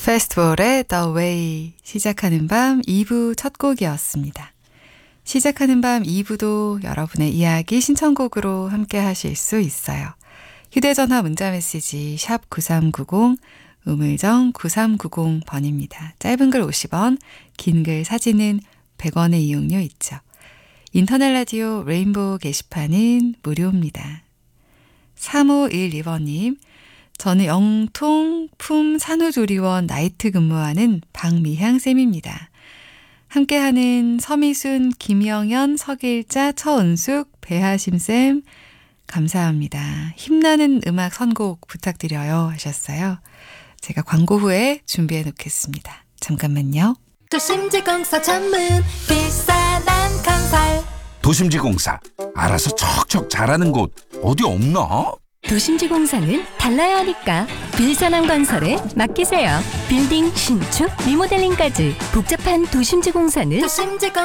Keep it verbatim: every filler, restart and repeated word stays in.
페스티벌의 The Way 시작하는 밤 이 부 첫 곡이었습니다. 시작하는 밤 이 부도 여러분의 이야기 신청곡으로 함께 하실 수 있어요. 휴대전화 문자메시지 샵 구삼구공 우물정 구삼구공 번입니다. 짧은 글 오십 원, 긴 글 사진은 백 원의 이용료 있죠. 인터넷 라디오 레인보우 게시판은 무료입니다. 삼오일이 번님, 저는 영통품 산후조리원 나이트 근무하는 박미향쌤입니다. 함께하는 서미순, 김영현, 서길자, 처은숙, 배하심쌤 감사합니다. 힘나는 음악 선곡 부탁드려요 하셨어요. 제가 광고 후에 준비해 놓겠습니다. 잠깐만요. 도심지공사 전문 비싼한 건설 도심지공사 알아서 척척 잘하는 곳 어디 없나? 도심지공사는 달라야 하니까 빌산함 건설에 맡기세요. 빌딩 신축, 리모델링까지 복잡한 도심지공사는 도심지공